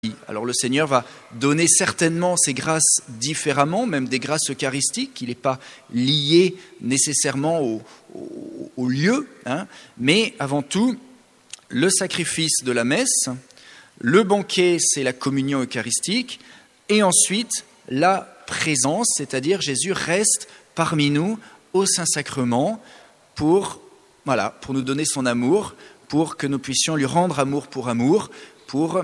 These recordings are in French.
Alors le Seigneur va donner certainement ces grâces différemment, même des grâces eucharistiques, il n'est pas lié nécessairement au lieu, mais avant tout, le sacrifice de la messe, le banquet, c'est la communion eucharistique, et ensuite la présence, c'est-à-dire Jésus reste parmi nous au Saint-Sacrement pour nous donner son amour, pour que nous puissions lui rendre amour, pour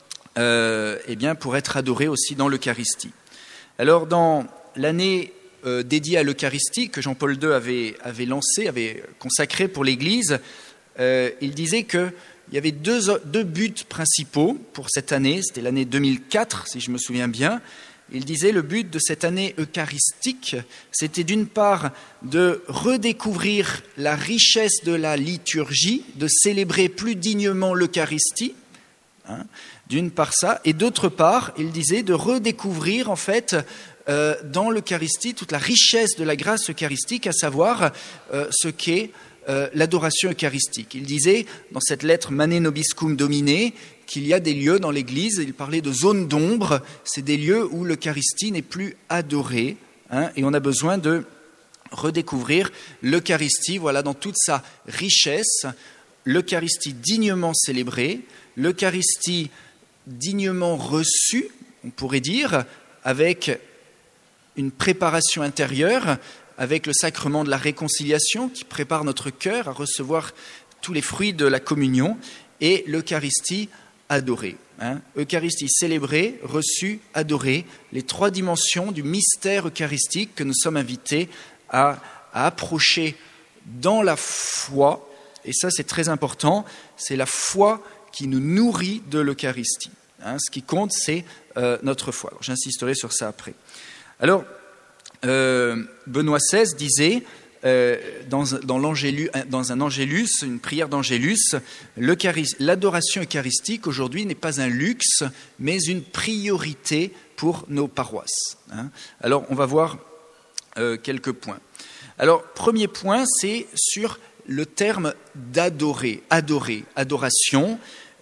être adoré aussi dans l'Eucharistie. Alors dans l'année dédiée à l'Eucharistie que Jean-Paul II avait consacrée pour l'Église, il disait qu'il y avait deux buts principaux pour cette année, c'était l'année 2004 si je me souviens bien. Il disait le but de cette année eucharistique, c'était d'une part de redécouvrir la richesse de la liturgie, de célébrer plus dignement l'Eucharistie, d'une part ça, et d'autre part, il disait de redécouvrir en fait dans l'Eucharistie toute la richesse de la grâce eucharistique, à savoir ce qu'est l'adoration eucharistique. Il disait dans cette lettre Mane Nobiscum Domine qu'il y a des lieux dans l'Église, il parlait de zones d'ombre, c'est des lieux où l'Eucharistie n'est plus adorée, et on a besoin de redécouvrir l'Eucharistie, dans toute sa richesse, l'Eucharistie dignement célébrée, l'Eucharistie dignement reçue, on pourrait dire, avec une préparation intérieure, avec le sacrement de la réconciliation qui prépare notre cœur à recevoir tous les fruits de la communion, et l'Eucharistie adorée. Eucharistie célébrée, reçue, adorée, les trois dimensions du mystère eucharistique que nous sommes invités à approcher dans la foi, et ça c'est très important, c'est la foi qui nous nourrit de l'Eucharistie. Ce qui compte, c'est notre foi. Alors, j'insisterai sur ça après. Alors, Benoît XVI disait, dans un angélus, une prière d'angélus, l'adoration eucharistique aujourd'hui n'est pas un luxe, mais une priorité pour nos paroisses. Alors, on va voir quelques points. Alors, premier point, c'est sur le terme d'adorer, adoration.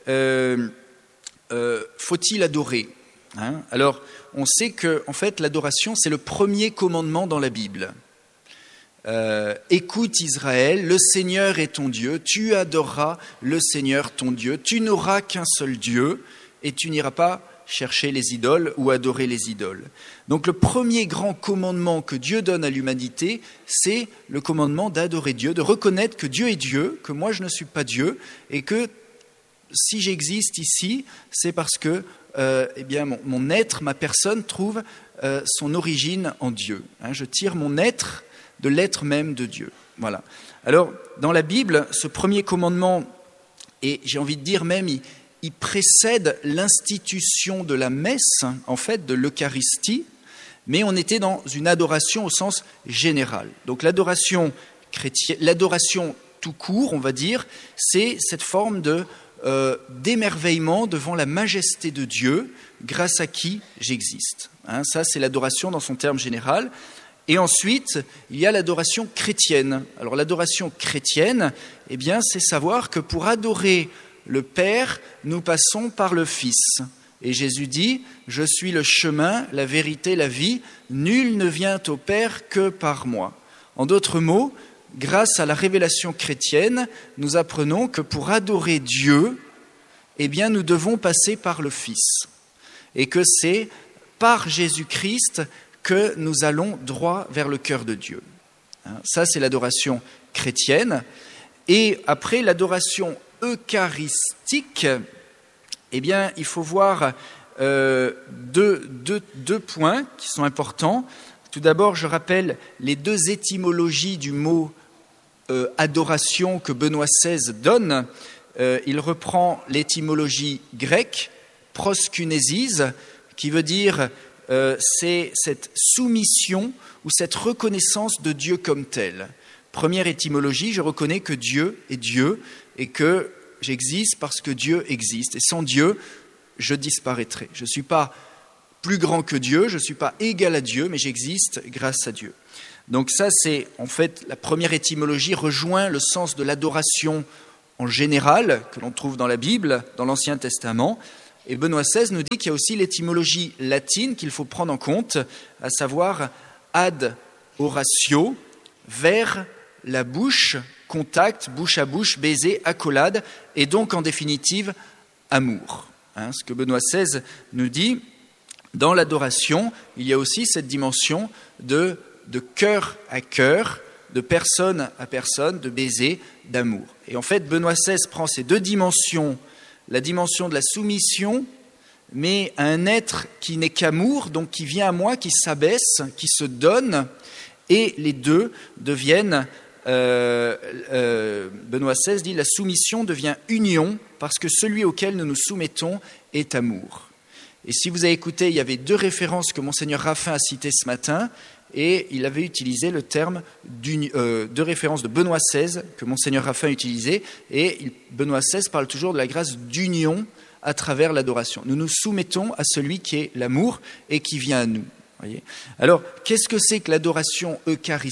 Faut-il adorer ? Alors, on sait que, en fait, l'adoration, c'est le premier commandement dans la Bible. Écoute Israël, le Seigneur est ton Dieu, tu adoreras le Seigneur ton Dieu, tu n'auras qu'un seul Dieu et tu n'iras pas chercher les idoles ou adorer les idoles. Donc le premier grand commandement que Dieu donne à l'humanité, c'est le commandement d'adorer Dieu, de reconnaître que Dieu est Dieu, que moi je ne suis pas Dieu et que si j'existe ici, c'est parce que mon être, ma personne trouve son origine en Dieu. Je tire mon être de l'être même de Dieu. Voilà. Alors, dans la Bible, ce premier commandement, et j'ai envie de dire même, il précède l'institution de la messe, en fait, de l'Eucharistie, mais on était dans une adoration au sens général. Donc l'adoration chrétienne, l'adoration tout court, on va dire, c'est cette forme d'émerveillement devant la majesté de Dieu, grâce à qui j'existe. Ça, c'est l'adoration dans son terme général. Et ensuite, il y a l'adoration chrétienne. Alors l'adoration chrétienne, c'est savoir que pour adorer le Père, nous passons par le Fils. Et Jésus dit, « Je suis le chemin, la vérité, la vie, nul ne vient au Père que par moi. » En d'autres mots, grâce à la révélation chrétienne, nous apprenons que pour adorer Dieu, nous devons passer par le Fils. Et que c'est par Jésus-Christ que nous allons droit vers le cœur de Dieu. Ça, c'est l'adoration chrétienne. Et après, l'adoration eucharistique, il faut voir deux points qui sont importants. Tout d'abord, je rappelle les deux étymologies du mot adoration que Benoît XVI donne. Il reprend l'étymologie grecque, proskunesis, qui veut dire c'est cette soumission ou cette reconnaissance de Dieu comme tel. Première étymologie, je reconnais que Dieu est Dieu et que j'existe parce que Dieu existe. Et sans Dieu, je disparaîtrai. Je ne suis pas plus grand que Dieu, je ne suis pas égal à Dieu, mais j'existe grâce à Dieu. Donc ça, c'est en fait la première étymologie rejoint le sens de l'adoration en général que l'on trouve dans la Bible, dans l'Ancien Testament. Et Benoît XVI nous dit qu'il y a aussi l'étymologie latine qu'il faut prendre en compte, à savoir ad oratio, vers la bouche, contact, bouche à bouche, baiser, accolade, et donc en définitive, amour. Ce que Benoît XVI nous dit, dans l'adoration, il y a aussi cette dimension de cœur à cœur, de personne à personne, de baiser, d'amour. Et en fait, Benoît XVI prend ces deux dimensions, la dimension de la soumission, mais à un être qui n'est qu'amour, donc qui vient à moi, qui s'abaisse, qui se donne, et les deux deviennent, Benoît XVI dit, la soumission devient union, parce que celui auquel nous nous soumettons est amour. Et si vous avez écouté, il y avait deux références que Monseigneur Raffin a citées ce matin, et il avait utilisé le terme de référence de Benoît XVI que Monseigneur Raffin a utilisé, et Benoît XVI parle toujours de la grâce d'union à travers l'adoration. Nous nous soumettons à celui qui est l'amour et qui vient à nous. Voyez. Alors, qu'est-ce que c'est que l'adoration eucharistique ?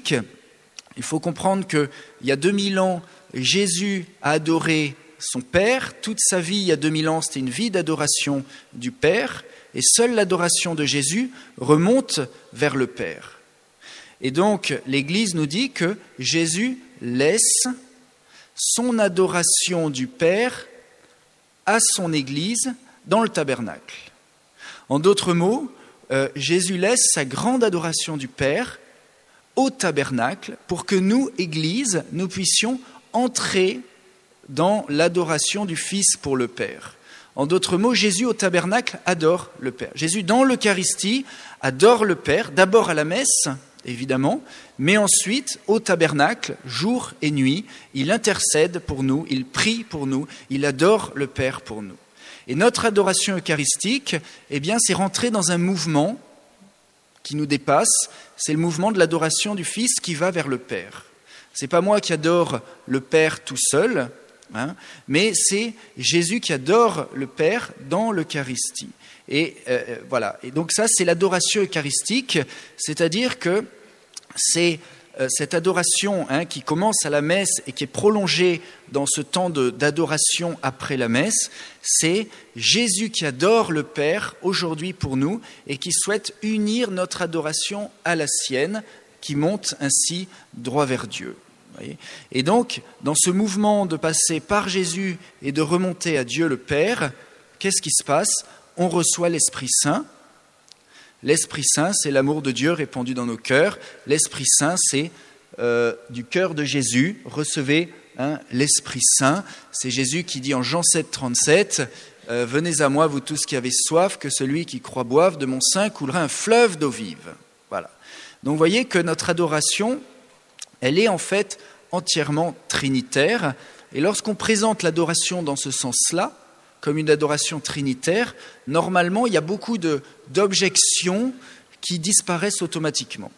Il faut comprendre qu'il y a 2000 ans, Jésus a adoré son Père. Toute sa vie, il y a 2000 ans, c'était une vie d'adoration du Père. Et seule l'adoration de Jésus remonte vers le Père. Et donc, l'Église nous dit que Jésus laisse son adoration du Père à son Église dans le tabernacle. En d'autres mots, Jésus laisse sa grande adoration du Père au tabernacle pour que nous, Église, nous puissions entrer dans l'adoration du Fils pour le Père. En d'autres mots, Jésus au tabernacle adore le Père. Jésus dans l'Eucharistie adore le Père, d'abord à la messe, évidemment, mais ensuite au tabernacle, jour et nuit, il intercède pour nous, il prie pour nous, il adore le Père pour nous. Et notre adoration eucharistique, eh bien, c'est rentrer dans un mouvement qui nous dépasse, c'est le mouvement de l'adoration du Fils qui va vers le Père. C'est pas moi qui adore le Père tout seul, mais c'est Jésus qui adore le Père dans l'Eucharistie. Et voilà. Et donc ça, c'est l'adoration eucharistique, c'est-à-dire que c'est cette adoration qui commence à la messe et qui est prolongée dans ce temps d'adoration après la messe, c'est Jésus qui adore le Père aujourd'hui pour nous et qui souhaite unir notre adoration à la sienne, qui monte ainsi droit vers Dieu. Et donc, dans ce mouvement de passer par Jésus et de remonter à Dieu le Père, qu'est-ce qui se passe ? On reçoit l'Esprit Saint. L'Esprit Saint, c'est l'amour de Dieu répandu dans nos cœurs. L'Esprit Saint, c'est du cœur de Jésus. Recevez l'Esprit Saint. C'est Jésus qui dit en Jean 7, 37, « Venez à moi, vous tous qui avez soif, que celui qui croit boive, de mon sein coulera un fleuve d'eau vive. » Voilà. Donc, vous voyez que notre adoration, elle est en fait entièrement trinitaire. Et lorsqu'on présente l'adoration dans ce sens-là, comme une adoration trinitaire, normalement, il y a beaucoup d'objections qui disparaissent automatiquement.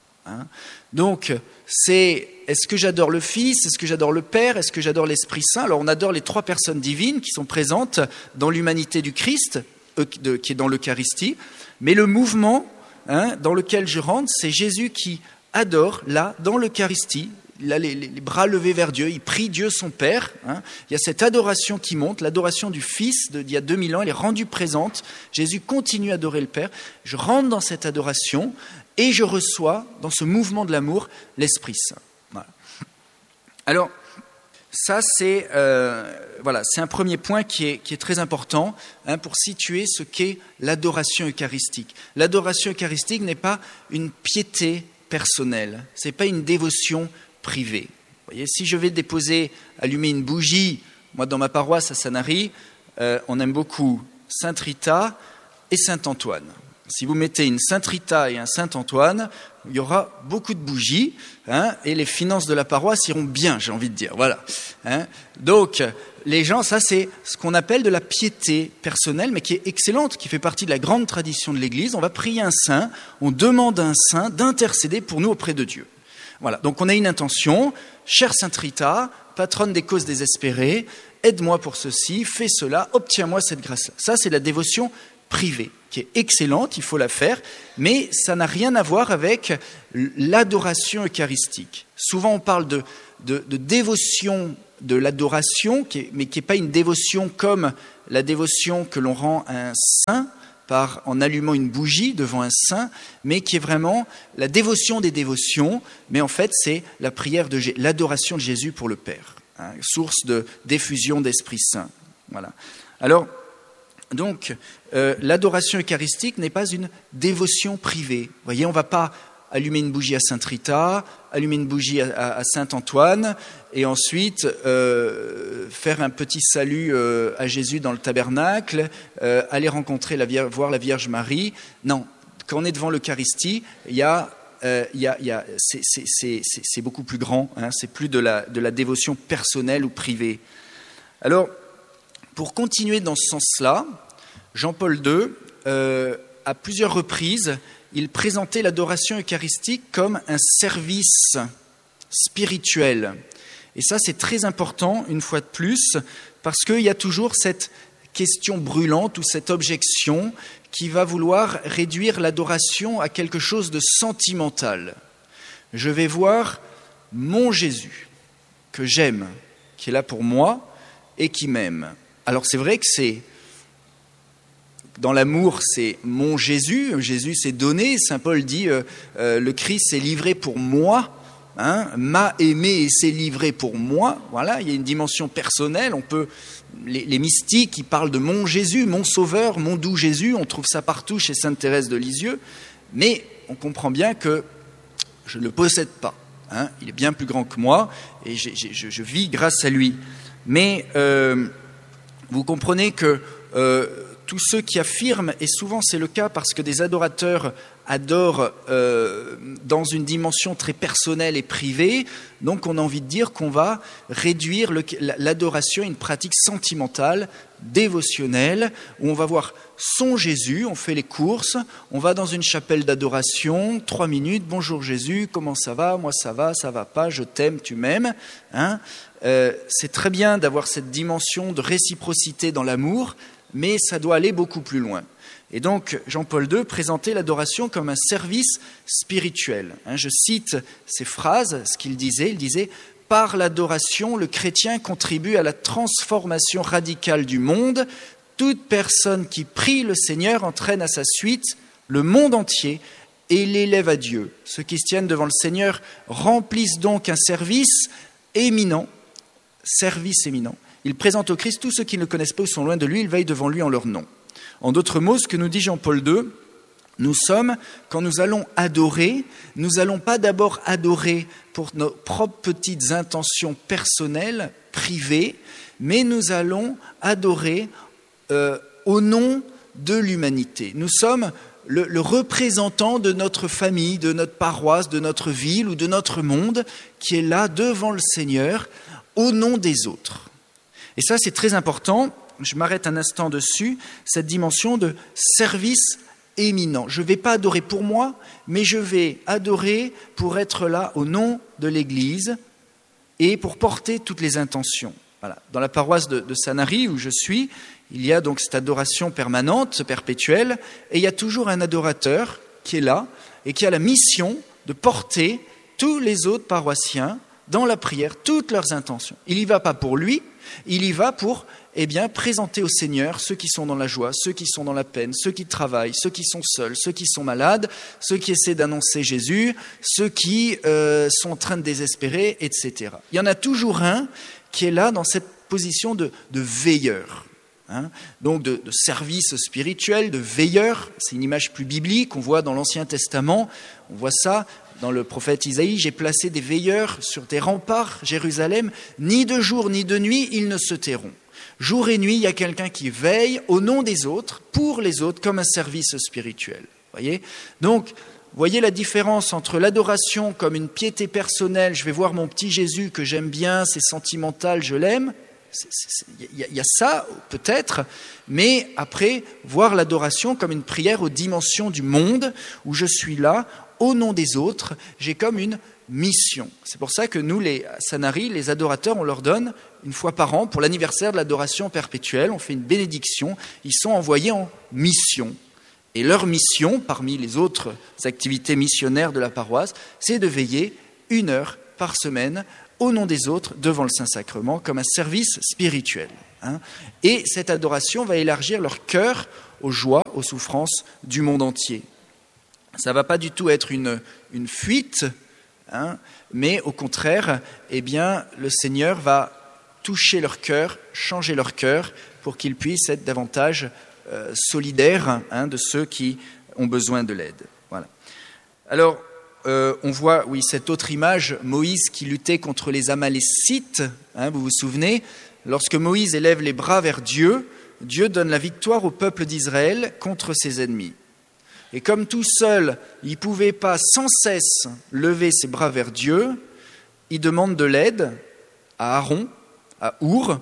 Donc, c'est est-ce que j'adore le Fils, est-ce que j'adore le Père, est-ce que j'adore l'Esprit Saint ? Alors, on adore les trois personnes divines qui sont présentes dans l'humanité du Christ, qui est dans l'Eucharistie, mais le mouvement dans lequel je rentre, c'est Jésus qui adore, là, dans l'Eucharistie, il a les bras levés vers Dieu, il prie Dieu son Père. Il y a cette adoration qui monte, l'adoration du Fils d'il y a 2000 ans, elle est rendue présente. Jésus continue à adorer le Père. Je rentre dans cette adoration et je reçois, dans ce mouvement de l'amour, l'Esprit Saint. Voilà. Alors, ça, c'est un premier point qui est très important pour situer ce qu'est l'adoration eucharistique. L'adoration eucharistique n'est pas une piété personnelle, ce n'est pas une dévotion privée. Vous voyez, si je vais allumer une bougie, moi dans ma paroisse à Sanary, on aime beaucoup Saint Rita et Saint Antoine. Si vous mettez une Saint Rita et un Saint Antoine, il y aura beaucoup de bougies, et les finances de la paroisse iront bien, j'ai envie de dire. Voilà. Donc, les gens, ça c'est ce qu'on appelle de la piété personnelle, mais qui est excellente, qui fait partie de la grande tradition de l'Église. On va prier un saint, on demande à un saint d'intercéder pour nous auprès de Dieu. Voilà, donc on a une intention, chère Sainte Rita, patronne des causes désespérées, aide-moi pour ceci, fais cela, obtiens-moi cette grâce-là. Ça, c'est la dévotion privée, qui est excellente, il faut la faire, mais ça n'a rien à voir avec l'adoration eucharistique. Souvent, on parle de dévotion de l'adoration, mais qui n'est pas une dévotion comme la dévotion que l'on rend à un saint, en allumant une bougie devant un saint, mais qui est vraiment la dévotion des dévotions, mais en fait c'est la prière l'adoration de Jésus pour le Père, hein, source de diffusion d'Esprit Saint. Voilà. Alors, donc, l'adoration eucharistique n'est pas une dévotion privée. Vous voyez, on ne va pas allumer une bougie à Sainte Rita, allumer une bougie à Saint Antoine, et ensuite faire un petit salut à Jésus dans le tabernacle, aller rencontrer voir la Vierge Marie. Non, quand on est devant l'Eucharistie, c'est beaucoup plus grand, hein, c'est plus de la dévotion personnelle ou privée. Alors, pour continuer dans ce sens-là, Jean-Paul II, à plusieurs reprises, il présentait l'adoration eucharistique comme un service spirituel. Et ça, c'est très important, une fois de plus, parce qu'il y a toujours cette question brûlante ou cette objection qui va vouloir réduire l'adoration à quelque chose de sentimental. Je vais voir mon Jésus, que j'aime, qui est là pour moi et qui m'aime. Alors c'est vrai que dans l'amour, c'est mon Jésus. Jésus s'est donné. Saint Paul dit le Christ s'est livré pour moi, hein, m'a aimé et s'est livré pour moi. Voilà, il y a une dimension personnelle. Les mystiques, ils parlent de mon Jésus, mon Sauveur, mon doux Jésus. On trouve ça partout chez Sainte Thérèse de Lisieux. Mais on comprend bien que je ne le possède pas. Hein, il est bien plus grand que moi et je vis grâce à lui. Mais vous comprenez que tous ceux qui affirment, et souvent c'est le cas parce que des adorateurs adorent dans une dimension très personnelle et privée, donc on a envie de dire qu'on va réduire l'adoration à une pratique sentimentale, dévotionnelle, où on va voir son Jésus, on fait les courses, on va dans une chapelle d'adoration, 3 minutes, bonjour Jésus, comment ça va, moi ça va pas, je t'aime, tu m'aimes, hein. C'est très bien d'avoir cette dimension de réciprocité dans l'amour, mais ça doit aller beaucoup plus loin. Et donc, Jean-Paul II présentait l'adoration comme un service spirituel. Je cite ces phrases, ce qu'il disait. Il disait « Par l'adoration, le chrétien contribue à la transformation radicale du monde. Toute personne qui prie le Seigneur entraîne à sa suite le monde entier et l'élève à Dieu. Ceux qui se tiennent devant le Seigneur remplissent donc un service éminent. Ils présentent au Christ tous ceux qui ne le connaissent pas ou sont loin de lui, ils veillent devant lui en leur nom. » En d'autres mots, ce que nous dit Jean-Paul II, nous sommes, quand nous allons adorer, nous n'allons pas d'abord adorer pour nos propres petites intentions personnelles, privées, mais nous allons adorer au nom de l'humanité. Nous sommes le représentant de notre famille, de notre paroisse, de notre ville ou de notre monde qui est là devant le Seigneur au nom des autres. Et ça, c'est très important. Je m'arrête un instant dessus, cette dimension de service éminent. Je ne vais pas adorer pour moi, mais je vais adorer pour être là au nom de l'Église et pour porter toutes les intentions. Voilà. Dans la paroisse de Sanary, où je suis, il y a donc cette adoration permanente, perpétuelle, et il y a toujours un adorateur qui est là et qui a la mission de porter tous les autres paroissiens dans la prière, toutes leurs intentions. Il n'y va pas pour lui, il y va pour présenter au Seigneur ceux qui sont dans la joie, ceux qui sont dans la peine, ceux qui travaillent, ceux qui sont seuls, ceux qui sont malades, ceux qui essaient d'annoncer Jésus, ceux qui sont en train de désespérer, etc. Il y en a toujours un qui est là dans cette position de veilleur. Hein, donc de service spirituel, de veilleur. C'est une image plus biblique, on voit dans l'Ancien Testament, on voit ça dans le prophète Isaïe, j'ai placé des veilleurs sur tes remparts, Jérusalem, ni de jour ni de nuit, ils ne se tairont. Jour et nuit, il y a quelqu'un qui veille au nom des autres, pour les autres, comme un service spirituel. Voyez ? Donc, voyez la différence entre l'adoration comme une piété personnelle, je vais voir mon petit Jésus que j'aime bien, c'est sentimental, je l'aime. Il y a ça, peut-être, mais après, voir l'adoration comme une prière aux dimensions du monde, où je suis là, au nom des autres, j'ai comme une mission. C'est pour ça que nous, à Sanary, les adorateurs, on leur donne, une fois par an, pour l'anniversaire de l'adoration perpétuelle, on fait une bénédiction, ils sont envoyés en mission. Et leur mission, parmi les autres activités missionnaires de la paroisse, c'est de veiller 1 heure par semaine au nom des autres devant le Saint-Sacrement comme un service spirituel. Et cette adoration va élargir leur cœur aux joies, aux souffrances du monde entier. Ça ne va pas du tout être une fuite, mais au contraire, eh bien, le Seigneur va toucher leur cœur, changer leur cœur pour qu'ils puissent être davantage solidaires de ceux qui ont besoin de l'aide. Voilà. Alors, on voit, oui, cette autre image, Moïse qui luttait contre les Amalécites, vous vous souvenez, lorsque Moïse élève les bras vers Dieu, Dieu donne la victoire au peuple d'Israël contre ses ennemis. Et comme tout seul, il ne pouvait pas sans cesse lever ses bras vers Dieu, il demande de l'aide à Aaron, à Our,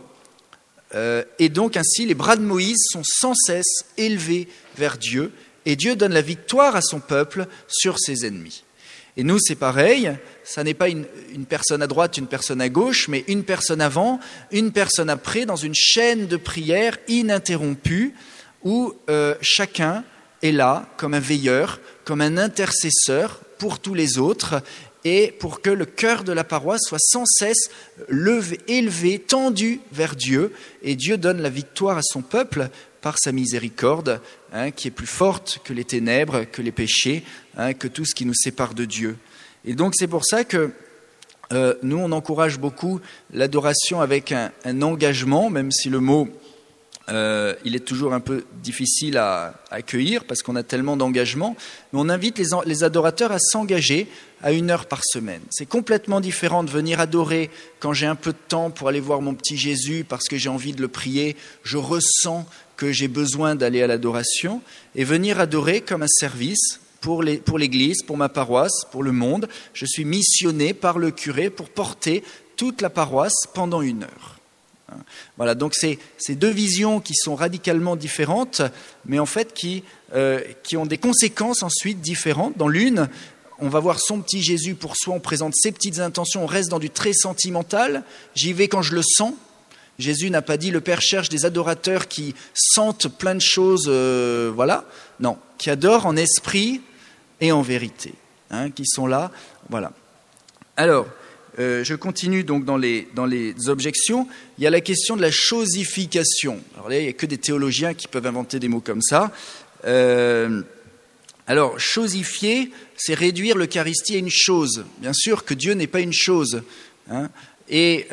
et donc ainsi les bras de Moïse sont sans cesse élevés vers Dieu, et Dieu donne la victoire à son peuple sur ses ennemis. Et nous, c'est pareil, ça n'est pas une personne à droite, une personne à gauche, mais une personne avant, une personne après, dans une chaîne de prière ininterrompue, où chacun est là comme un veilleur, comme un intercesseur pour tous les autres, et pour que le cœur de la paroisse soit sans cesse élevé, tendu vers Dieu, et Dieu donne la victoire à son peuple par sa miséricorde, qui est plus forte que les ténèbres, que les péchés, que tout ce qui nous sépare de Dieu. Et donc c'est pour ça que nous, on encourage beaucoup l'adoration avec un engagement, même si le mot, il est toujours un peu difficile à accueillir parce qu'on a tellement d'engagement, mais on invite les adorateurs à s'engager à 1 heure par semaine. C'est complètement différent de venir adorer quand j'ai un peu de temps pour aller voir mon petit Jésus parce que j'ai envie de le prier, je ressens que j'ai besoin d'aller à l'adoration, et venir adorer comme un service pour l'Église, pour ma paroisse, pour le monde. Je suis missionné par le curé pour porter toute la paroisse pendant 1 heure. Voilà, donc c'est deux visions qui sont radicalement différentes, mais en fait qui ont des conséquences ensuite différentes. Dans l'une, on va voir son petit Jésus pour soi, on présente ses petites intentions, on reste dans du très sentimental, j'y vais quand je le sens. Jésus n'a pas dit le Père cherche des adorateurs qui sentent plein de choses, voilà. Non, qui adorent en esprit et en vérité, qui sont là, voilà. Alors, je continue donc dans les objections. Il y a la question de la chosification. Alors là, il n'y a que des théologiens qui peuvent inventer des mots comme ça. Alors, chosifier, c'est réduire l'Eucharistie à une chose. Bien sûr que Dieu n'est pas une chose. Et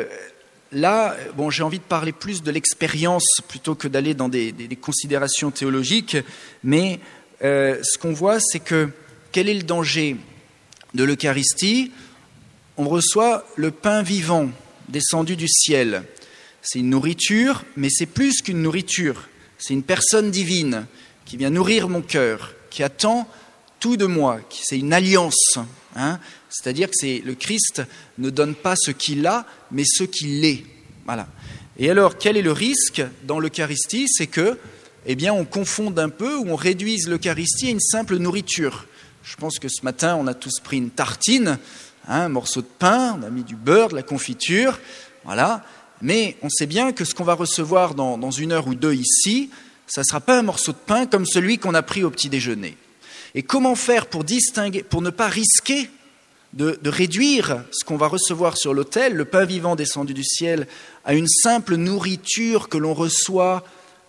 là, bon, j'ai envie de parler plus de l'expérience plutôt que d'aller dans des considérations théologiques. Mais ce qu'on voit, c'est que quel est le danger de l'Eucharistie ? On reçoit le pain vivant descendu du ciel. C'est une nourriture, mais c'est plus qu'une nourriture. C'est une personne divine qui vient nourrir mon cœur, qui attend tout de moi. C'est une alliance. C'est-à-dire que le Christ ne donne pas ce qu'il a, mais ce qu'il est. Voilà. Et alors, quel est le risque dans l'Eucharistie ? C'est que, on confonde un peu ou on réduise l'Eucharistie à une simple nourriture. Je pense que ce matin, on a tous pris une tartine, un morceau de pain, on a mis du beurre, de la confiture, voilà. Mais on sait bien que ce qu'on va recevoir dans 1 heure ou 2 ici, ça ne sera pas un morceau de pain comme celui qu'on a pris au petit déjeuner. Et comment faire pour distinguer, pour ne pas risquer de réduire ce qu'on va recevoir sur l'autel, le pain vivant descendu du ciel, à une simple nourriture que l'on reçoit,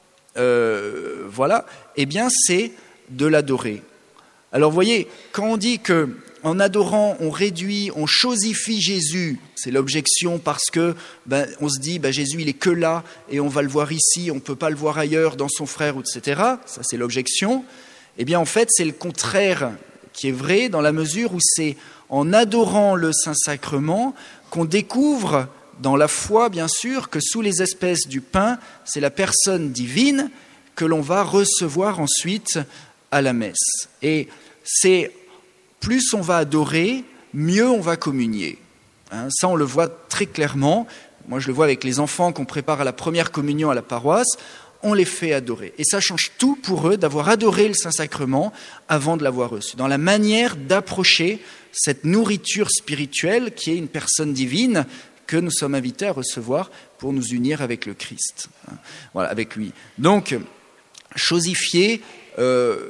voilà, c'est de l'adorer. Alors vous voyez, quand on dit que en adorant, on réduit, on chosifie Jésus, c'est l'objection parce que on se dit Jésus il est que là et on va le voir ici, on ne peut pas le voir ailleurs dans son frère, etc. Ça c'est l'objection. En fait c'est le contraire qui est vrai dans la mesure où c'est en adorant le Saint-Sacrement qu'on découvre dans la foi bien sûr que sous les espèces du pain, c'est la personne divine que l'on va recevoir ensuite à la messe. Et c'est plus on va adorer, mieux on va communier. Ça, on le voit très clairement. Moi, je le vois avec les enfants qu'on prépare à la première communion à la paroisse. On les fait adorer. Et ça change tout pour eux d'avoir adoré le Saint-Sacrement avant de l'avoir reçu. Dans la manière d'approcher cette nourriture spirituelle qui est une personne divine que nous sommes invités à recevoir pour nous unir avec le Christ. Voilà, avec lui. Donc, chosifier...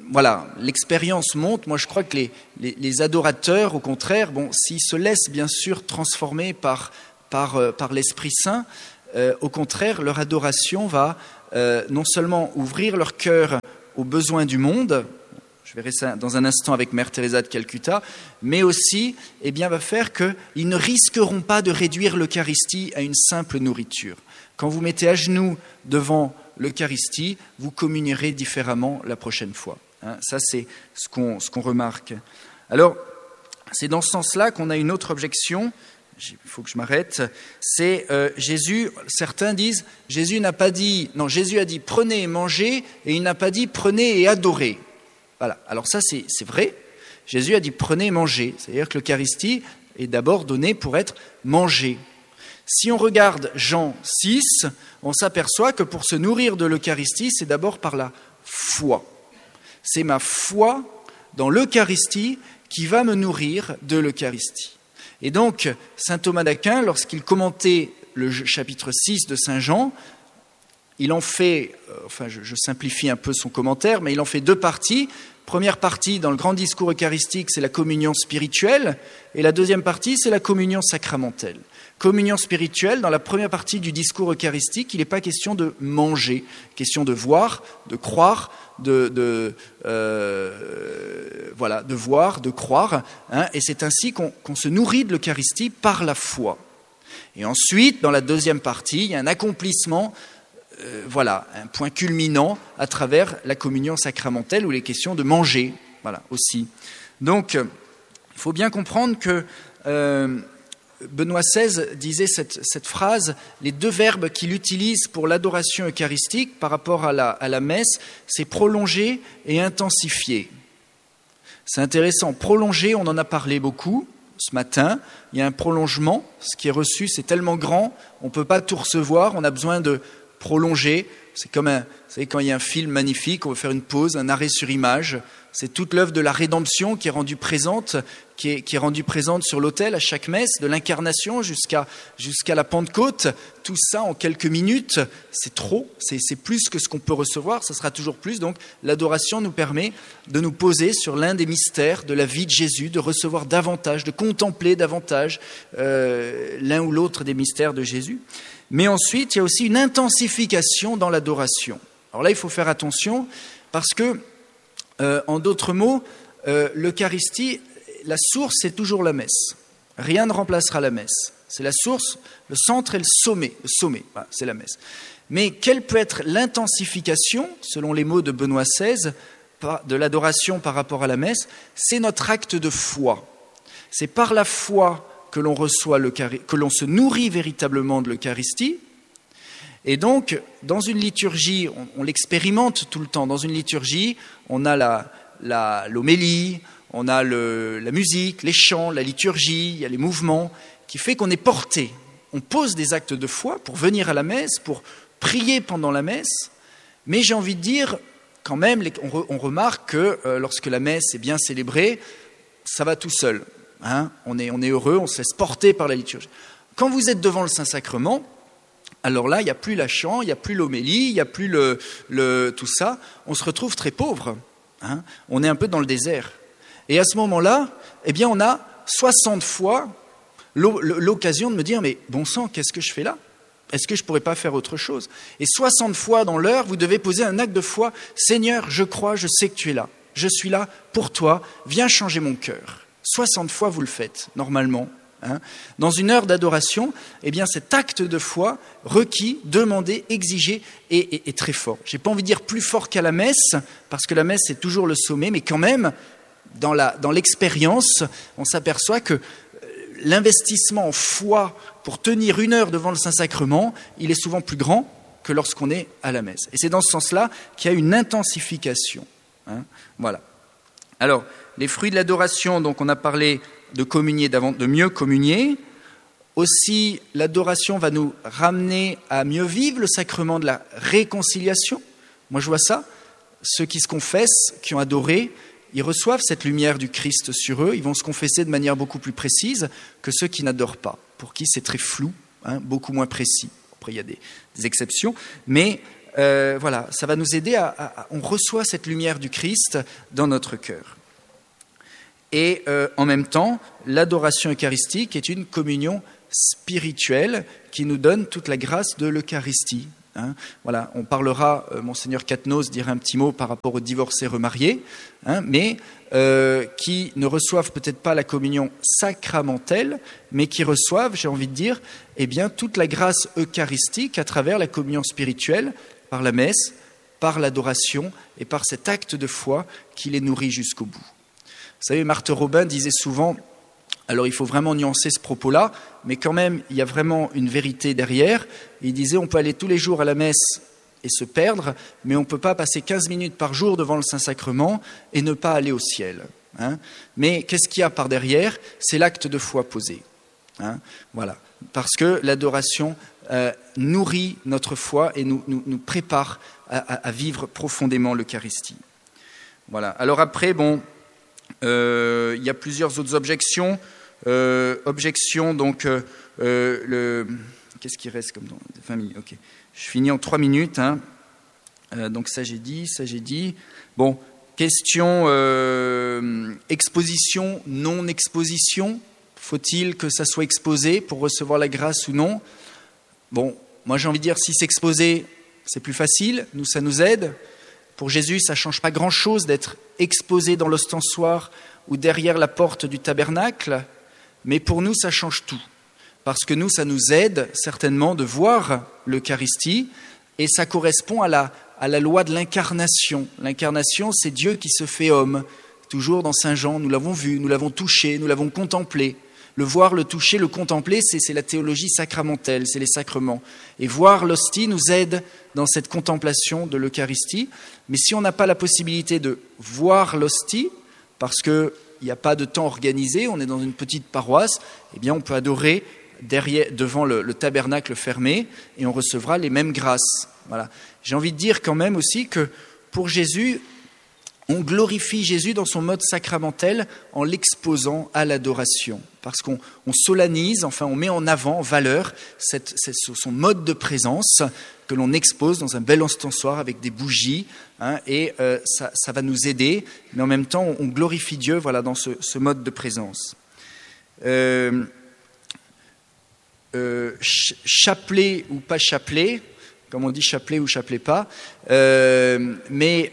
voilà, l'expérience montre. Moi, je crois que les adorateurs, au contraire, bon, s'ils se laissent bien sûr transformer par l'Esprit Saint, au contraire, leur adoration va non seulement ouvrir leur cœur aux besoins du monde, je verrai ça dans un instant avec Mère Teresa de Calcutta, mais aussi va faire qu'ils ne risqueront pas de réduire l'Eucharistie à une simple nourriture. Quand vous mettez à genoux devant l'Eucharistie, vous communierez différemment la prochaine fois. Ça, c'est ce qu'on remarque. Alors, c'est dans ce sens-là qu'on a une autre objection. Il faut que je m'arrête. C'est Jésus, certains disent, Jésus a dit prenez et mangez, et il n'a pas dit prenez et adorez. Voilà. Alors ça, c'est vrai. Jésus a dit prenez et mangez. C'est-à-dire que l'Eucharistie est d'abord donnée pour être mangée. Si on regarde Jean 6, on s'aperçoit que pour se nourrir de l'Eucharistie, c'est d'abord par la foi. C'est ma foi dans l'Eucharistie qui va me nourrir de l'Eucharistie. Et donc, saint Thomas d'Aquin, lorsqu'il commentait le chapitre 6 de saint Jean, il en fait, je simplifie un peu son commentaire, mais il en fait 2 parties. Première partie, dans le grand discours eucharistique, c'est la communion spirituelle, et la deuxième partie, c'est la communion sacramentelle. Communion spirituelle, dans la première partie du discours eucharistique, il n'est pas question de manger, question de voir, de croire, de voir, de croire, et c'est ainsi qu'on se nourrit de l'Eucharistie par la foi. Et ensuite, dans la deuxième partie, il y a un accomplissement, un point culminant à travers la communion sacramentelle où il est question de manger, aussi. Donc, il faut bien comprendre que Benoît XVI disait cette phrase, les 2 verbes qu'il utilise pour l'adoration eucharistique par rapport à la messe, c'est prolonger et intensifier. C'est intéressant, prolonger, on en a parlé beaucoup ce matin, il y a un prolongement, ce qui est reçu c'est tellement grand, on ne peut pas tout recevoir, on a besoin de prolonger. C'est comme vous savez, quand il y a un film magnifique, on veut faire une pause, un arrêt sur image. C'est toute l'œuvre de la rédemption qui est rendue présente, qui est rendue présente sur l'autel à chaque messe, de l'incarnation jusqu'à la Pentecôte. Tout ça en quelques minutes, c'est trop, c'est plus que ce qu'on peut recevoir, ça sera toujours plus. Donc l'adoration nous permet de nous poser sur l'un des mystères de la vie de Jésus, de recevoir davantage, de contempler davantage l'un ou l'autre des mystères de Jésus. Mais ensuite, il y a aussi une intensification dans l'adoration. Alors là, il faut faire attention parce que, en d'autres mots, l'Eucharistie, la source, c'est toujours la messe. Rien ne remplacera la messe. C'est la source, le centre et le sommet. Le sommet, c'est la messe. Mais quelle peut être l'intensification, selon les mots de Benoît XVI, de l'adoration par rapport à la messe? C'est notre acte de foi. C'est par la foi que l'on reçoit que l'on se nourrit véritablement de l'Eucharistie. Et donc, dans une liturgie, on l'expérimente tout le temps. Dans une liturgie, on a l'homélie, on a la musique, les chants, la liturgie, il y a les mouvements, qui fait qu'on est porté. On pose des actes de foi pour venir à la messe, pour prier pendant la messe. Mais j'ai envie de dire, quand même, on remarque que lorsque la messe est bien célébrée, ça va tout seul. On est heureux, on se laisse porter par la liturgie. Quand vous êtes devant le Saint-Sacrement, alors là, il n'y a plus la chant, il n'y a plus l'homélie, il n'y a plus tout ça. On se retrouve très pauvre. On est un peu dans le désert. Et à ce moment-là, on a 60 fois l'occasion de me dire « Mais bon sang, qu'est-ce que je fais là ? Est-ce que je ne pourrais pas faire autre chose ?» Et 60 fois dans l'heure, vous devez poser un acte de foi. « Seigneur, je crois, je sais que tu es là. Je suis là pour toi. Viens changer mon cœur. » 60 fois, vous le faites, normalement. Dans une heure d'adoration, cet acte de foi requis, demandé, exigé est très fort. Je n'ai pas envie de dire plus fort qu'à la messe, parce que la messe c'est toujours le sommet, mais quand même, dans l'expérience, on s'aperçoit que l'investissement en foi pour tenir 1 heure devant le Saint-Sacrement, il est souvent plus grand que lorsqu'on est à la messe. Et c'est dans ce sens-là qu'il y a une intensification. Voilà. Alors, les fruits de l'adoration, donc on a parlé de communier, de mieux communier. Aussi, l'adoration va nous ramener à mieux vivre le sacrement de la réconciliation. Moi, je vois ça. Ceux qui se confessent, qui ont adoré, ils reçoivent cette lumière du Christ sur eux. Ils vont se confesser de manière beaucoup plus précise que ceux qui n'adorent pas, pour qui c'est très flou, beaucoup moins précis. Après, il y a des exceptions. Mais voilà, ça va nous aider on reçoit cette lumière du Christ dans notre cœur. Et en même temps, l'adoration eucharistique est une communion spirituelle qui nous donne toute la grâce de l'Eucharistie. Voilà, on parlera, Monseigneur Catnos dirait un petit mot par rapport aux divorcés remariés, mais qui ne reçoivent peut-être pas la communion sacramentelle, mais qui reçoivent, j'ai envie de dire, toute la grâce eucharistique à travers la communion spirituelle, par la messe, par l'adoration et par cet acte de foi qui les nourrit jusqu'au bout. Vous savez, Marthe Robin disait souvent, alors il faut vraiment nuancer ce propos-là, mais quand même, il y a vraiment une vérité derrière. Il disait, on peut aller tous les jours à la messe et se perdre, mais on ne peut pas passer 15 minutes par jour devant le Saint-Sacrement et ne pas aller au ciel. Mais qu'est-ce qu'il y a par derrière ? C'est l'acte de foi posé. Voilà. Parce que l'adoration nourrit notre foi et nous prépare à vivre profondément l'Eucharistie. Voilà. Alors après, il y a plusieurs autres objections. Donc, qu'est-ce qui reste comme dans 20 minutes ? Ok. Je finis en 3 minutes. Donc ça j'ai dit. Bon, question exposition, non-exposition. Faut-il que ça soit exposé pour recevoir la grâce ou non ? Bon, moi j'ai envie de dire, si c'est exposé, c'est plus facile. Nous, ça nous aide. Pour Jésus, ça ne change pas grand-chose d'être exposé dans l'ostensoir ou derrière la porte du tabernacle, mais pour nous, ça change tout. Parce que nous, ça nous aide certainement de voir l'Eucharistie, et ça correspond à la loi de l'incarnation. L'incarnation, c'est Dieu qui se fait homme. Toujours dans Saint Jean, nous l'avons vu, nous l'avons touché, nous l'avons contemplé. Le voir, le toucher, le contempler, c'est la théologie sacramentelle, c'est les sacrements. Et voir l'hostie nous aide dans cette contemplation de l'Eucharistie. Mais si on n'a pas la possibilité de voir l'hostie, parce qu'il n'y a pas de temps organisé, on est dans une petite paroisse, eh bien on peut adorer devant le tabernacle fermé et on recevra les mêmes grâces. Voilà. J'ai envie de dire quand même aussi que pour Jésus, on glorifie Jésus dans son mode sacramentel en l'exposant à l'adoration. Parce qu'on solennise, on met en avant, en valeur, son mode de présence que l'on expose dans un bel ostensoir avec des bougies. Et ça va nous aider, mais en même temps, on glorifie Dieu dans ce mode de présence. Chapelet ou pas chapelet, comme on dit chapelet ou chapelet pas, mais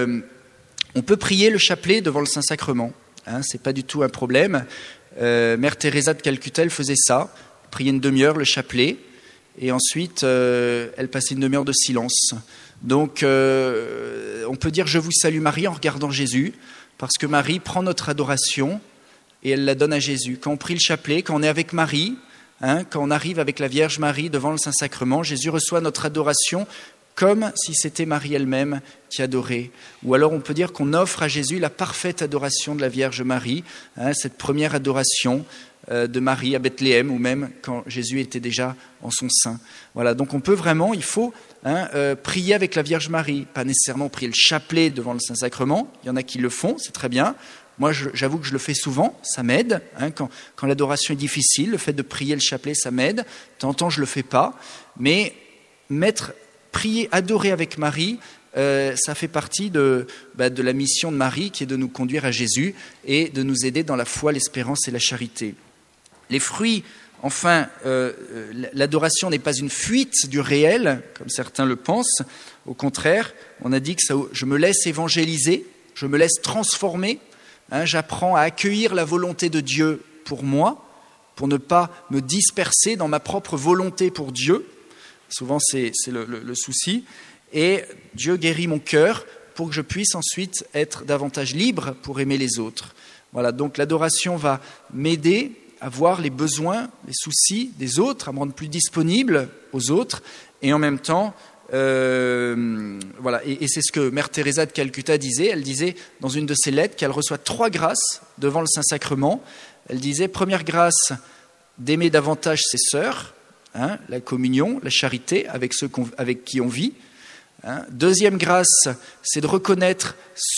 on peut prier le chapelet devant le Saint-Sacrement, c'est pas du tout un problème. Mère Teresa de Calcutta, elle faisait ça, prier une demi-heure le chapelet, et ensuite elle passait une demi-heure de silence. Donc on peut dire « Je vous salue Marie » en regardant Jésus, parce que Marie prend notre adoration et elle la donne à Jésus. Quand on prie le chapelet, quand on est avec Marie, quand on arrive avec la Vierge Marie devant le Saint-Sacrement, Jésus reçoit notre adoration comme si c'était Marie elle-même qui adorait. Ou alors on peut dire qu'on offre à Jésus la parfaite adoration de la Vierge Marie, cette première adoration de Marie à Bethléem, ou même quand Jésus était déjà en son sein. Voilà, donc on peut vraiment, il faut prier avec la Vierge Marie, pas nécessairement prier le chapelet devant le Saint-Sacrement, il y en a qui le font, c'est très bien. Moi, j'avoue que je le fais souvent, ça m'aide. Quand l'adoration est difficile, le fait de prier le chapelet, ça m'aide. De temps en temps, je ne le fais pas. Mais prier, adorer avec Marie, ça fait partie de la mission de Marie, qui est de nous conduire à Jésus et de nous aider dans la foi, l'espérance et la charité. Les fruits, l'adoration n'est pas une fuite du réel, comme certains le pensent. Au contraire, on a dit que je me laisse évangéliser, je me laisse transformer. J'apprends à accueillir la volonté de Dieu pour moi, pour ne pas me disperser dans ma propre volonté pour Dieu. Souvent, c'est le souci. Et Dieu guérit mon cœur pour que je puisse ensuite être davantage libre pour aimer les autres. Voilà, donc l'adoration va m'aider à voir les besoins, les soucis des autres, à me rendre plus disponible aux autres. Et en même temps, voilà, et c'est ce que Mère Teresa de Calcutta disait. Elle disait dans une de ses lettres qu'elle reçoit 3 grâces devant le Saint-Sacrement. Elle disait, première grâce, d'aimer davantage ses sœurs, la communion, la charité avec ceux avec qui on vit. Deuxième grâce, c'est de reconnaître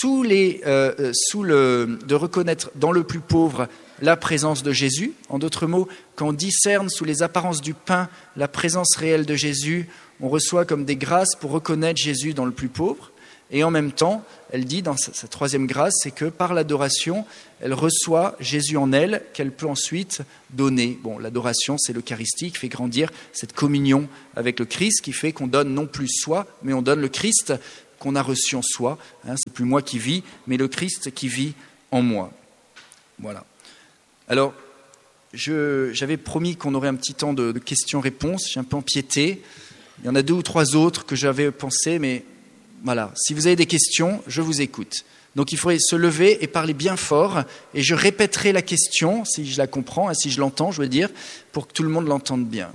de reconnaître dans le plus pauvre la présence de Jésus. En d'autres mots, quand on discerne sous les apparences du pain la présence réelle de Jésus, on reçoit comme des grâces pour reconnaître Jésus dans le plus pauvre. Et en même temps, elle dit dans sa troisième grâce, c'est que par l'adoration, elle reçoit Jésus en elle, qu'elle peut ensuite donner. Bon, l'adoration, c'est l'Eucharistie qui fait grandir cette communion avec le Christ, qui fait qu'on donne non plus soi, mais on donne le Christ qu'on a reçu en soi. C'est plus moi qui vis, mais le Christ qui vit en moi. Voilà. Alors, j'avais promis qu'on aurait un petit temps de questions-réponses. J'ai un peu empiété. Il y en a 2 ou 3 autres que j'avais pensé, mais voilà. Si vous avez des questions, je vous écoute. Donc il faudrait se lever et parler bien fort. Et je répéterai la question, si je la comprends, si je l'entends, je veux dire, pour que tout le monde l'entende bien.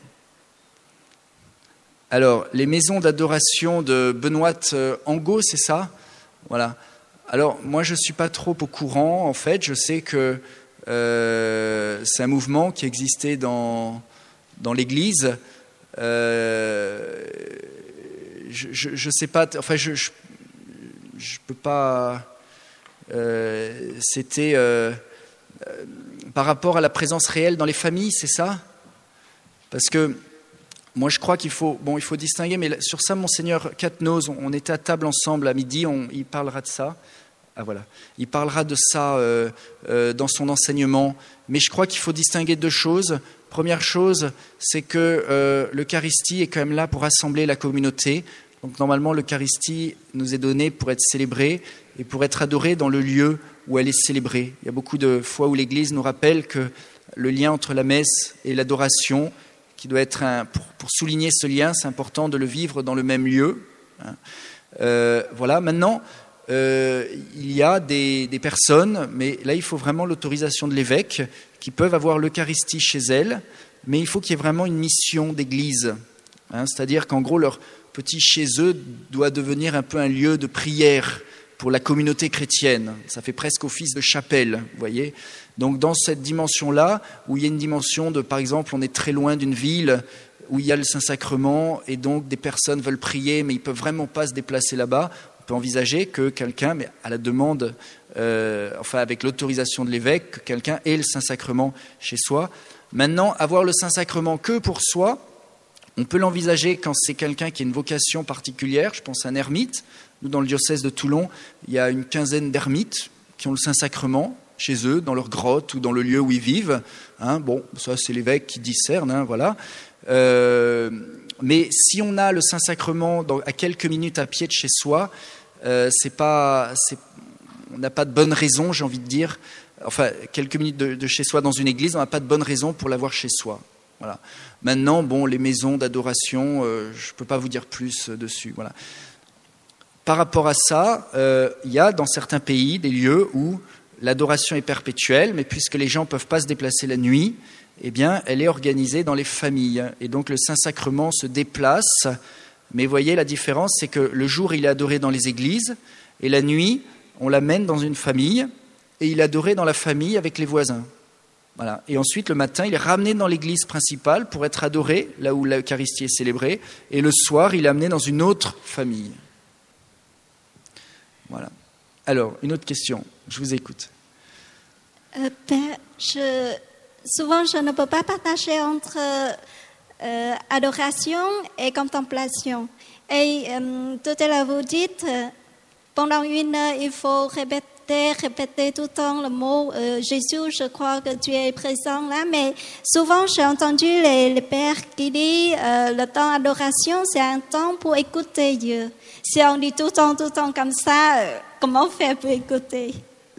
Alors, les maisons d'adoration de Benoît Angot, c'est ça ? Voilà. Alors, moi, je ne suis pas trop au courant, en fait. Je sais que c'est un mouvement qui existait dans l'Église. Je sais pas, enfin je peux pas. C'était par rapport à la présence réelle dans les familles, c'est ça ? Parce que moi je crois qu'il faut distinguer, mais sur ça, Monseigneur Catnos, on était à table ensemble à midi, il parlera de ça. Ah voilà, il parlera de ça dans son enseignement, mais je crois qu'il faut distinguer 2 choses. Première chose, c'est que l'Eucharistie est quand même là pour rassembler la communauté. Donc normalement, l'Eucharistie nous est donnée pour être célébrée et pour être adorée dans le lieu où elle est célébrée. Il y a beaucoup de fois où l'Église nous rappelle que le lien entre la messe et l'adoration, qui doit être pour souligner ce lien, c'est important de le vivre dans le même lieu. Voilà, maintenant, il y a des personnes, mais là il faut vraiment l'autorisation de l'évêque, qui peuvent avoir l'Eucharistie chez elles, mais il faut qu'il y ait vraiment une mission d'église. C'est-à-dire qu'en gros, leur petit chez eux doit devenir un peu un lieu de prière pour la communauté chrétienne. Ça fait presque office de chapelle, vous voyez. Donc dans cette dimension-là, où il y a une dimension de, par exemple, on est très loin d'une ville où il y a le Saint-Sacrement, et donc des personnes veulent prier, mais ils ne peuvent vraiment pas se déplacer là-bas, on peut envisager que quelqu'un, mais à la demande, avec l'autorisation de l'évêque, que quelqu'un ait le Saint-Sacrement chez soi. Maintenant, avoir le Saint-Sacrement que pour soi, on peut l'envisager quand c'est quelqu'un qui a une vocation particulière. Je pense à un ermite. Nous, dans le diocèse de Toulon, il y a une quinzaine d'ermites qui ont le Saint-Sacrement chez eux, dans leur grotte ou dans le lieu où ils vivent. Bon, ça c'est l'évêque qui discerne, voilà. Mais si on a le Saint-Sacrement à quelques minutes à pied de chez soi, on n'a pas de bonne raison, j'ai envie de dire. Enfin, quelques minutes de chez soi dans une église, on n'a pas de bonne raison pour l'avoir chez soi. Voilà. Maintenant, les maisons d'adoration, je ne peux pas vous dire plus dessus. Voilà. Par rapport à ça, il y a dans certains pays des lieux où l'adoration est perpétuelle, mais puisque les gens ne peuvent pas se déplacer la nuit, eh bien, elle est organisée dans les familles. Et donc, le Saint-Sacrement se déplace. Mais vous voyez, la différence, c'est que le jour, il est adoré dans les églises, et la nuit, on l'amène dans une famille, et il est adoré dans la famille avec les voisins. Voilà. Et ensuite, le matin, il est ramené dans l'église principale pour être adoré, là où l'Eucharistie est célébrée. Et le soir, il est amené dans une autre famille. Voilà. Alors, une autre question. Je vous écoute. Père, souvent, je ne peux pas partager entre adoration et contemplation. Et tout à l'heure, vous dites, pendant 1 heure, il faut répéter tout le temps le mot Jésus, je crois que tu es présent là, mais souvent j'ai entendu les pères qui disent le temps d'adoration, c'est un temps pour écouter Dieu. Si on dit tout le temps comme ça, comment faire pour écouter?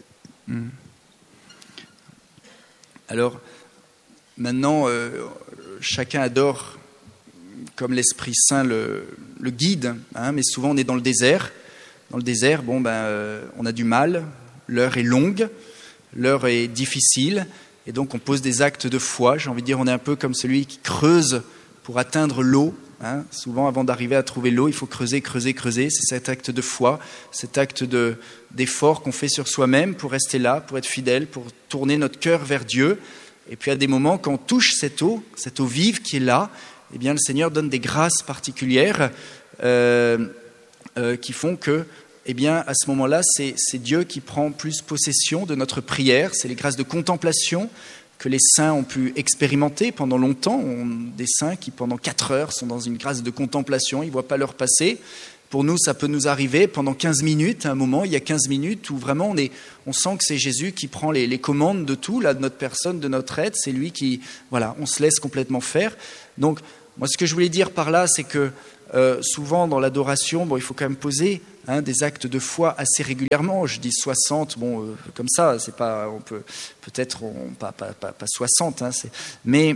Alors, maintenant, chacun adore comme l'Esprit Saint le guide, mais souvent on est dans le désert. Dans le désert, on a du mal, l'heure est longue, l'heure est difficile, et donc on pose des actes de foi. J'ai envie de dire, on est un peu comme celui qui creuse pour atteindre l'eau. Souvent, avant d'arriver à trouver l'eau, il faut creuser. C'est cet acte de foi, cet acte d'effort qu'on fait sur soi-même pour rester là, pour être fidèle, pour tourner notre cœur vers Dieu. Et puis à des moments, quand on touche cette eau vive qui est là, eh bien le Seigneur donne des grâces particulières qui font que, eh bien, à ce moment-là, c'est Dieu qui prend plus possession de notre prière. C'est les grâces de contemplation que les saints ont pu expérimenter pendant longtemps. Des saints qui, pendant 4 heures, sont dans une grâce de contemplation, ils ne voient pas l'heure passer. Pour nous, ça peut nous arriver pendant 15 minutes. À un moment, il y a 15 minutes où vraiment on sent que c'est Jésus qui prend les commandes de tout, là, de notre personne, de notre être. C'est lui qui, voilà, on se laisse complètement faire. Donc, moi, ce que je voulais dire par là, c'est que souvent dans l'adoration, il faut quand même poser des actes de foi assez régulièrement. Je dis 60, comme ça, c'est pas, on peut peut-être pas 60, mais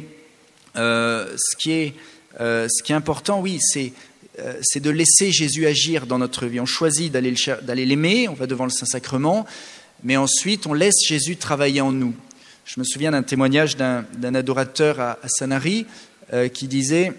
ce qui est important, oui, c'est de laisser Jésus agir dans notre vie. On choisit d'aller l'aimer, on va devant le Saint-Sacrement, mais ensuite on laisse Jésus travailler en nous. Je me souviens d'un témoignage d'un adorateur à Sanary qui disait,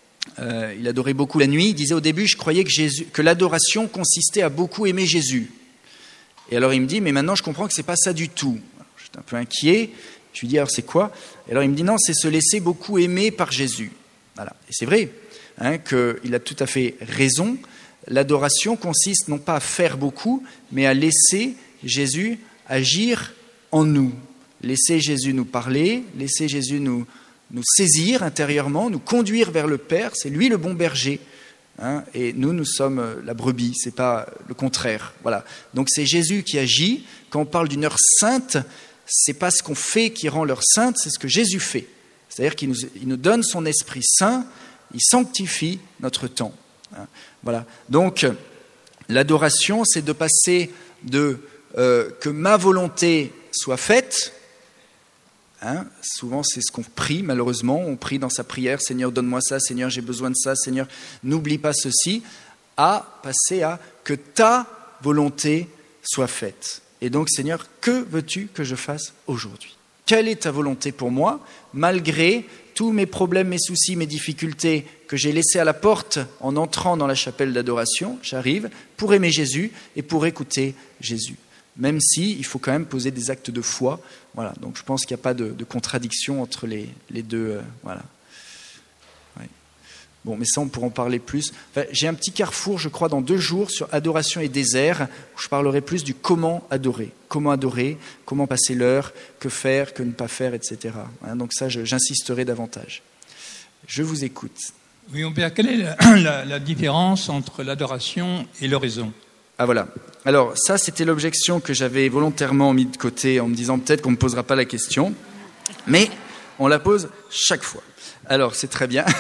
il adorait beaucoup la nuit, il disait au début je croyais que l'adoration consistait à beaucoup aimer Jésus. Et alors il me dit mais maintenant je comprends que c'est pas ça du tout. J'étais un peu inquiet, je lui dis alors c'est quoi? Et alors il me dit non, c'est se laisser beaucoup aimer par Jésus. Voilà. Et c'est vrai qu'il a tout à fait raison. L'adoration consiste non pas à faire beaucoup, mais à laisser Jésus agir en nous. Laisser Jésus nous parler, laisser Jésus nous saisir intérieurement, nous conduire vers le Père. C'est lui le bon berger. Et nous sommes la brebis, c'est pas le contraire. Voilà. Donc c'est Jésus qui agit. Quand on parle d'une heure sainte, c'est pas ce qu'on fait qui rend l'heure sainte, c'est ce que Jésus fait. C'est-à-dire qu'il nous donne son Esprit Saint, il sanctifie notre temps. Voilà. Donc l'adoration, c'est de passer de que ma volonté soit faite. Souvent, c'est ce qu'on prie, malheureusement. On prie dans sa prière, Seigneur, donne-moi ça, Seigneur, j'ai besoin de ça, Seigneur, n'oublie pas ceci, à passer à que ta volonté soit faite. Et donc, Seigneur, que veux-tu que je fasse aujourd'hui? Quelle est ta volonté pour moi, malgré tous mes problèmes, mes soucis, mes difficultés que j'ai laissés à la porte en entrant dans la chapelle d'adoration? J'arrive pour aimer Jésus et pour écouter Jésus. Même si il faut quand même poser des actes de foi. Voilà, donc je pense qu'il n'y a pas de contradiction entre les deux. Voilà. Ouais. Bon, mais ça, on pourra en parler plus. Enfin, j'ai un petit carrefour, je crois, dans 2 jours sur adoration et désert, où je parlerai plus du comment adorer, comment passer l'heure, que faire, que ne pas faire, etc. Donc ça, j'insisterai davantage. Je vous écoute. Oui, mon Père, quelle est la différence entre l'adoration et l'oraison? Ah voilà. Alors ça, c'était l'objection que j'avais volontairement mis de côté en me disant peut-être qu'on ne me posera pas la question, mais on la pose chaque fois. Alors c'est très bien.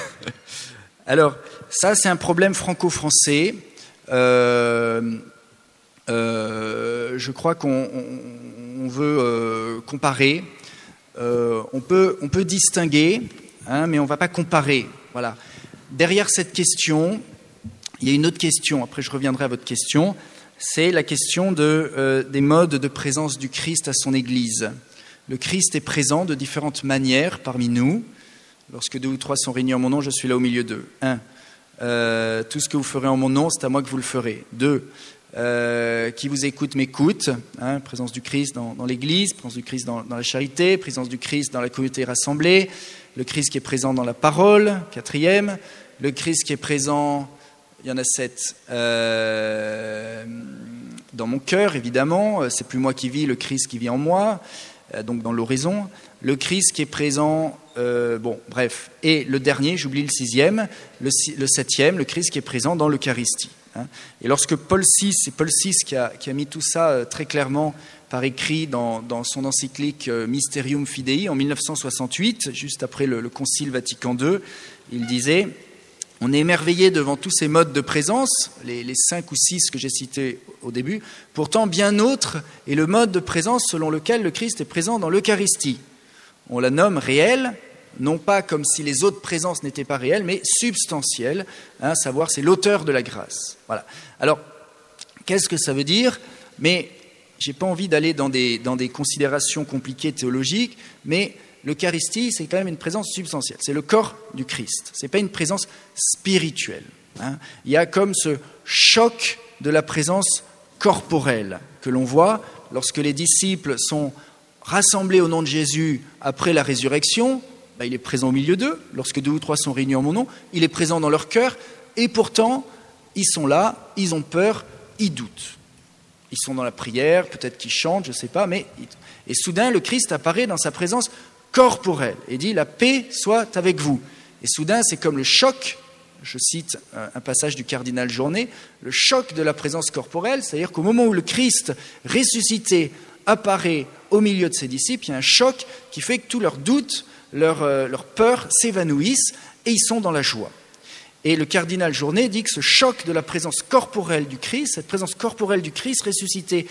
Alors ça, c'est un problème franco-français. Je crois qu'on veut comparer. On peut distinguer, mais on ne va pas comparer. Voilà. Derrière cette question, il y a une autre question. Après, je reviendrai à votre question. C'est la question des modes de présence du Christ à son Église. Le Christ est présent de différentes manières parmi nous. Lorsque 2 ou 3 sont réunis en mon nom, je suis là au milieu d'eux. 1. Tout ce que vous ferez en mon nom, c'est à moi que vous le ferez. 2. Qui vous écoute m'écoute. Présence du Christ dans l'Église, présence du Christ dans la charité, présence du Christ dans la communauté rassemblée, le Christ qui est présent dans la parole. 4. Le Christ qui est présent... Il y en a 7 dans mon cœur, évidemment. C'est plus moi qui vis, le Christ qui vit en moi, donc dans l'oraison. Le Christ qui est présent, bref. Et le dernier, j'oublie le 6e, le 7e, le Christ qui est présent dans l'Eucharistie. Et lorsque Paul VI, c'est Paul VI qui a mis tout ça très clairement par écrit dans son encyclique Mysterium Fidei en 1968, juste après le Concile Vatican II, il disait... On est émerveillé devant tous ces modes de présence, les 5 ou 6 que j'ai cités au début. Pourtant, bien autre est le mode de présence selon lequel le Christ est présent dans l'Eucharistie. On la nomme réelle, non pas comme si les autres présences n'étaient pas réelles, mais substantielles, savoir c'est l'auteur de la grâce. Voilà. Alors, qu'est-ce que ça veut dire? Mais je n'ai pas envie d'aller dans des considérations compliquées théologiques, mais... L'Eucharistie, c'est quand même une présence substantielle. C'est le corps du Christ. Ce n'est pas une présence spirituelle. Il y a comme ce choc de la présence corporelle que l'on voit lorsque les disciples sont rassemblés au nom de Jésus après la résurrection. Il est présent au milieu d'eux. Lorsque 2 ou 3 sont réunis en mon nom, il est présent dans leur cœur. Et pourtant, ils sont là, ils ont peur, ils doutent. Ils sont dans la prière, peut-être qu'ils chantent, je ne sais pas. Et soudain, le Christ apparaît dans sa présence corporelle. Et dit, la paix soit avec vous. Et soudain, c'est comme le choc, je cite un passage du cardinal Journet, le choc de la présence corporelle, c'est-à-dire qu'au moment où le Christ ressuscité apparaît au milieu de ses disciples, il y a un choc qui fait que tous leurs doutes, leurs peurs s'évanouissent et ils sont dans la joie. Et le cardinal Journet dit que ce choc de la présence corporelle du Christ, cette présence corporelle du Christ ressuscité